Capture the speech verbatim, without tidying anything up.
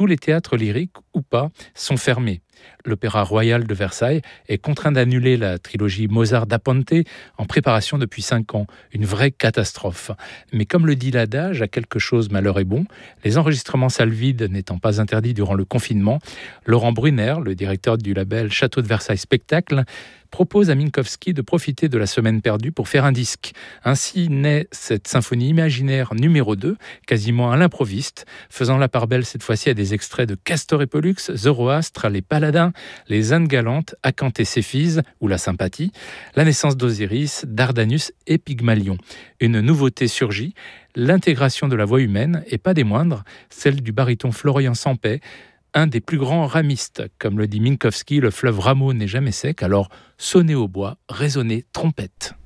tous les théâtres lyriques ou pas sont fermés. L'Opéra Royal de Versailles est contraint d'annuler la trilogie Mozart da Ponte en préparation depuis cinq ans. Une vraie catastrophe. Mais comme le dit l'adage, à quelque chose malheur est bon, les enregistrements salles vides n'étant pas interdits durant le confinement, Laurent Brunner, le directeur du label Château de Versailles Spectacle, propose à Minkowski de profiter de la semaine perdue pour faire un disque. Ainsi naît cette symphonie imaginaire numéro deux, quasiment à l'improviste, faisant la part belle cette fois-ci à des extraits de Castor et Pollux, Zoroastre, Les Paladins, Les Indes galantes, Acanthe et Céphise ou La Sympathie, La naissance d'Osiris, Dardanus et Pygmalion. Une nouveauté surgit, l'intégration de la voix humaine, et pas des moindres, celle du baryton Florian Sampey, un des plus grands ramistes. Comme le dit Minkowski, le fleuve Rameau n'est jamais sec, alors sonnez au bois, résonnez trompette.